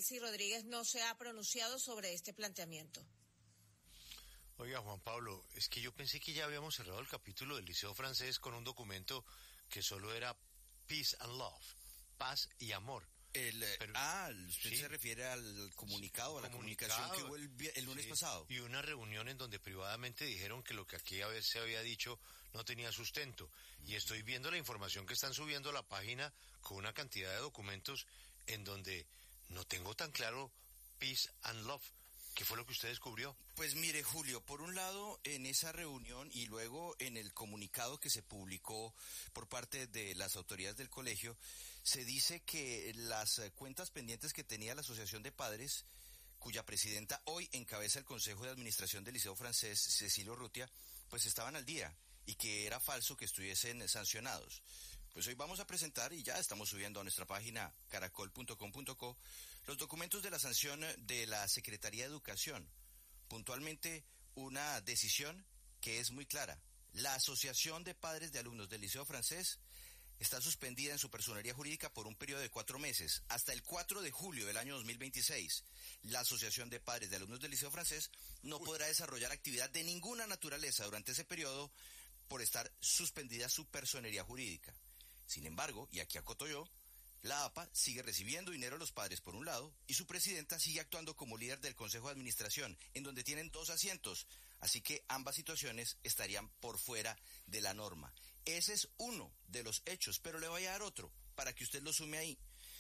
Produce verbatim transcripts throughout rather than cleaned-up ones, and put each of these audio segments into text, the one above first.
Delcy Rodríguez no se ha pronunciado sobre este planteamiento. Oiga, Juan Pablo, es que yo pensé que ya habíamos cerrado el capítulo del Liceo Francés con un documento que solo era Peace and Love, paz y amor. El, Pero, ah, usted sí, se refiere al comunicado, a la comunicado, comunicación que hubo el, el lunes sí, pasado. Y una reunión en donde privadamente dijeron que lo que aquí a veces se había dicho no tenía sustento. Y estoy viendo la información que están subiendo a la página con una cantidad de documentos en donde no tengo tan claro Peace and Love. ¿Qué fue lo que usted descubrió? Pues mire, Julio, por un lado, en esa reunión y luego en el comunicado que se publicó por parte de las autoridades del colegio, se dice que las cuentas pendientes que tenía la Asociación de Padres, cuya presidenta hoy encabeza el Consejo de Administración del Liceo Francés, Cecilio Urrutia, pues estaban al día y que era falso que estuviesen sancionados. Pues hoy vamos a presentar, y ya estamos subiendo a nuestra página caracol punto com punto co, los documentos de la sanción de la Secretaría de Educación. Puntualmente, una decisión que es muy clara. La Asociación de Padres de Alumnos del Liceo Francés está suspendida en su personería jurídica por un periodo de cuatro meses, hasta el cuatro de julio del año dos mil veintiséis. La Asociación de Padres de Alumnos del Liceo Francés no podrá desarrollar actividad de ninguna naturaleza durante ese periodo por estar suspendida su personería jurídica. Sin embargo, y aquí acoto yo, la A P A sigue recibiendo dinero a los padres por un lado y su presidenta sigue actuando como líder del Consejo de Administración, en donde tienen dos asientos, así que ambas situaciones estarían por fuera de la norma. Ese es uno de los hechos, pero le voy a dar otro para que usted lo sume ahí.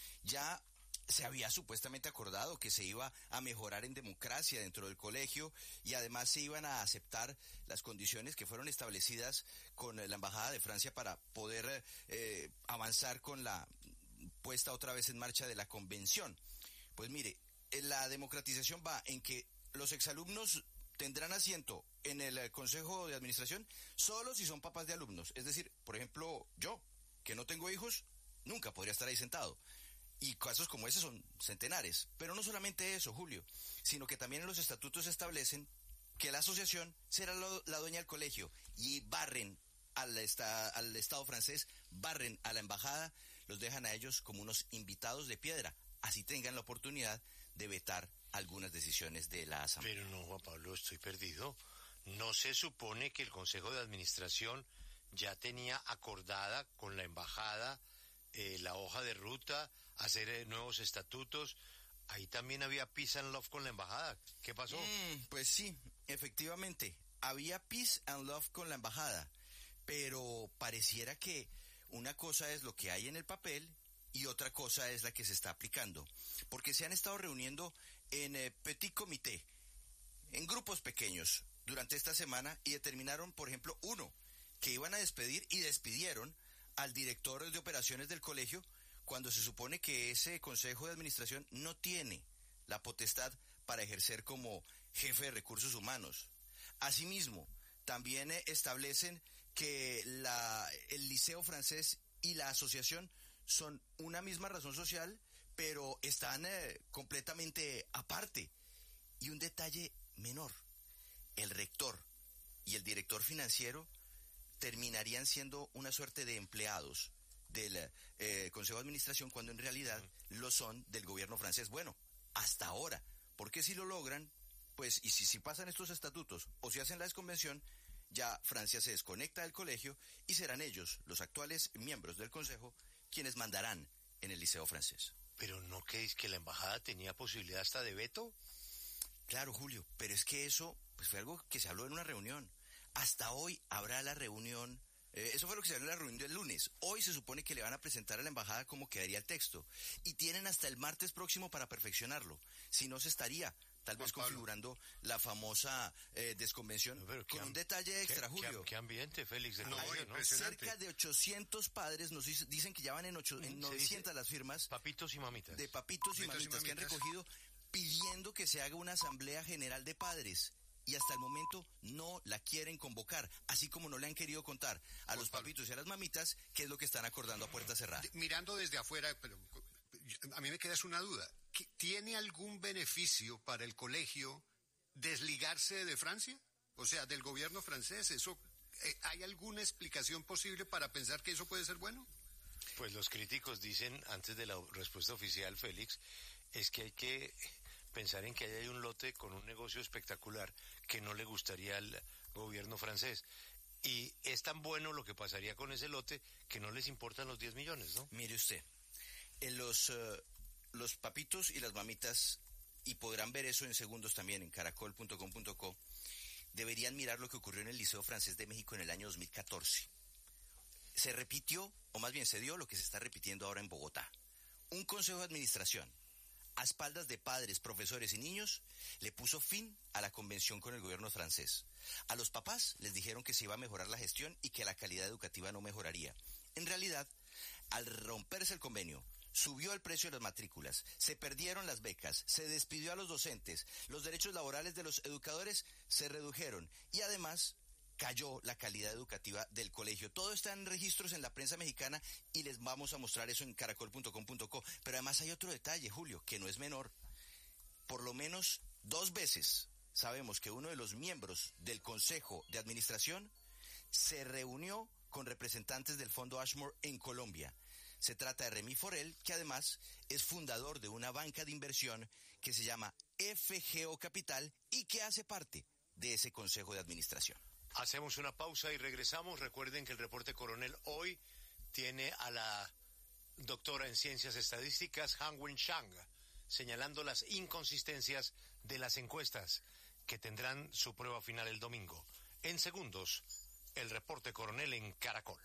Ya se había supuestamente acordado que se iba a mejorar en democracia dentro del colegio y además se iban a aceptar las condiciones que fueron establecidas con la Embajada de Francia para poder eh, avanzar con la puesta otra vez en marcha de la convención. Pues mire, la democratización va en que los exalumnos tendrán asiento en el Consejo de Administración solo si son papás de alumnos. Es decir, por ejemplo, yo, que no tengo hijos, nunca podría estar ahí sentado. Y casos como ese son centenares. Pero no solamente eso, Julio, sino que también en los estatutos establecen que la asociación será lo, la dueña del colegio y barren al, esta, al Estado francés, barren a la embajada, los dejan a ellos como unos invitados de piedra, así tengan la oportunidad de vetar algunas decisiones de la Asamblea. Pero no, Juan Pablo, estoy perdido. ¿No se supone que el Consejo de Administración ya tenía acordada con la embajada eh, la hoja de ruta, hacer eh, nuevos estatutos? Ahí también había peace and love con la embajada. ¿Qué pasó? Mm, pues sí, efectivamente, había peace and love con la embajada, pero pareciera que una cosa es lo que hay en el papel y otra cosa es la que se está aplicando, porque se han estado reuniendo en eh, petit comité, en grupos pequeños, durante esta semana y determinaron, por ejemplo, uno, que iban a despedir y despidieron al director de operaciones del colegio cuando se supone que ese consejo de administración no tiene la potestad para ejercer como jefe de recursos humanos. Asimismo, también eh, establecen que la, el Liceo Francés y la asociación son una misma razón social, pero están eh, completamente aparte. Y un detalle menor, el rector y el director financiero terminarían siendo una suerte de empleados del eh, Consejo de Administración cuando en realidad lo son del gobierno francés. Bueno, hasta ahora, porque si lo logran, pues, y si, si pasan estos estatutos o si hacen la desconvención, ya Francia se desconecta del colegio y serán ellos, los actuales miembros del Consejo, quienes mandarán en el Liceo Francés. Pero ¿no creéis que la embajada tenía posibilidad hasta de veto? Claro, Julio, pero es que eso pues fue algo que se habló en una reunión. Hasta hoy habrá la reunión, eh, eso fue lo que se habló en la reunión del lunes. Hoy se supone que le van a presentar a la embajada cómo quedaría el texto. Y tienen hasta el martes próximo para perfeccionarlo. Si no, se estaría tal vez Juan configurando Pablo. la famosa eh, desconvención. No, con un detalle extra, ¿qué, Julio. Qué, qué ambiente, Félix, de no, colegio, ¿no? Cerca de ochocientos padres nos dicen que ya van en, ocho, en novecientas las firmas. Papitos y mamitas. De papitos, papitos y, mamitas, y mamitas que han recogido pidiendo que se haga una asamblea general de padres. Y hasta el momento no la quieren convocar, así como no le han querido contar a los papitos y a las mamitas qué es lo que están acordando a puerta cerrada. Mirando desde afuera, pero a mí me queda una duda. ¿Tiene algún beneficio para el colegio desligarse de Francia? O sea, del gobierno francés. ¿Eso, ¿hay alguna explicación posible para pensar que eso puede ser bueno? Pues los críticos dicen, antes de la respuesta oficial, Félix, es que hay que pensar en que ahí hay un lote con un negocio espectacular que no le gustaría al gobierno francés. Y es tan bueno lo que pasaría con ese lote que no les importan los diez millones, ¿no? Mire usted, en los, uh, los papitos y las mamitas, y podrán ver eso en segundos también en caracol punto com punto co, deberían mirar lo que ocurrió en el Liceo Francés de México en el año dos mil catorce. Se repitió, o más bien se dio lo que se está repitiendo ahora en Bogotá. Un consejo de administración, a espaldas de padres, profesores y niños, le puso fin a la convención con el gobierno francés. A los papás les dijeron que se iba a mejorar la gestión y que la calidad educativa no mejoraría. En realidad, al romperse el convenio, subió el precio de las matrículas, se perdieron las becas, se despidió a los docentes, los derechos laborales de los educadores se redujeron y además cayó la calidad educativa del colegio. Todo está en registros en la prensa mexicana y les vamos a mostrar eso en caracol punto com punto co. Pero además hay otro detalle, Julio, que no es menor. Por lo menos dos veces sabemos que uno de los miembros del Consejo de Administración se reunió con representantes del Fondo Ashmore en Colombia. Se trata de Remy Forel, que además es fundador de una banca de inversión que se llama F G O Capital y que hace parte de ese Consejo de Administración. Hacemos una pausa y regresamos. Recuerden que el reporte coronel hoy tiene a la doctora en ciencias estadísticas Han-Wen Chang señalando las inconsistencias de las encuestas que tendrán su prueba final el domingo. En segundos, el reporte coronel en Caracol.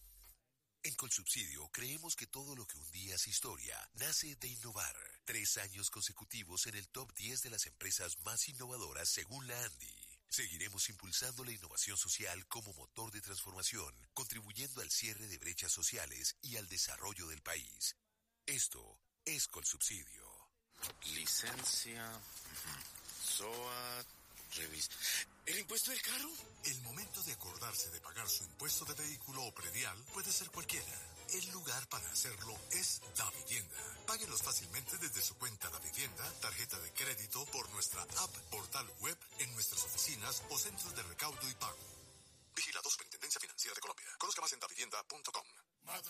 En Colsubsidio creemos que todo lo que un día es historia nace de innovar. Tres años consecutivos en el top diez de las empresas más innovadoras según la Andy. Seguiremos impulsando la innovación social como motor de transformación, contribuyendo al cierre de brechas sociales y al desarrollo del país. Esto es Colsubsidio. Licencia, S O A, revista. ¿El impuesto del carro? El momento de acordarse de pagar su impuesto de vehículo o predial puede ser cualquiera. El lugar para hacerlo es Davivienda. Páguelos fácilmente desde su cuenta Davivienda, tarjeta de crédito, por nuestra app, portal web, en nuestras oficinas o centros de recaudo y pago. Vigilado Superintendencia Financiera de Colombia. Conozca más en davivienda punto com.